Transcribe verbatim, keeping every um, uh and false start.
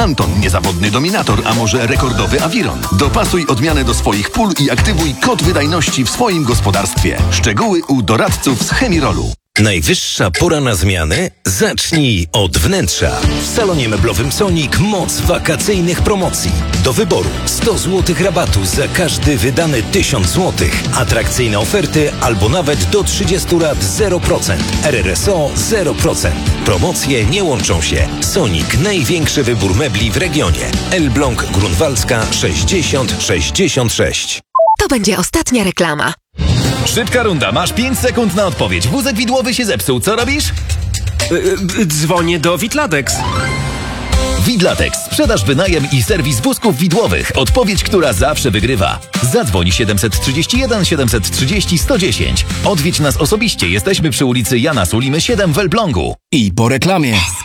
Anton, niezawodny dominator, a może rekordowy Aviron. Dopasuj odmianę do swoich pól i aktywuj kod wydajności w swoim gospodarstwie. Szczegóły u doradców z Chemirolu. Najwyższa pora na zmiany? Zacznij od wnętrza. W salonie meblowym Sonik moc wakacyjnych promocji. Do wyboru sto złotych rabatu za każdy wydany tysiąc złotych. Atrakcyjne oferty albo nawet do trzydziestu lat zero procent. R R S O zero procent. Promocje nie łączą się. Sonik, największy wybór mebli w regionie. Elbląg Grunwaldzka sześćdziesiąt sześćdziesiąt sześć. To będzie ostatnia reklama. Szybka runda, masz pięć sekund na odpowiedź. Wózek widłowy się zepsuł, co robisz? Yy, dzwonię do Witladex. Widlatex. Sprzedaż, wynajem i serwis wózków widłowych. Odpowiedź, która zawsze wygrywa. Zadzwoń siedem trzy jeden, siedem trzy zero, sto dziesięć. Odwiedź nas osobiście. Jesteśmy przy ulicy Jana Sulimy siedem w Elblągu. I po reklamie.